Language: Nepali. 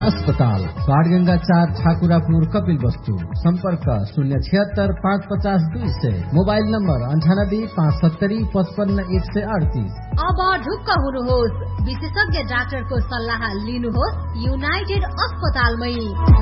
अस्पताल बाणगंगा 4 ठाकुरापुर कपिलवस्तु। सम्पर्क 076 550 200। Mobile number 98 570 55 138। अब ढुक्क हुनुहोस्, विशेषज्ञ डाक्टरको सल्लाह लिनुहोस् युनाइटेड अस्पतालमै।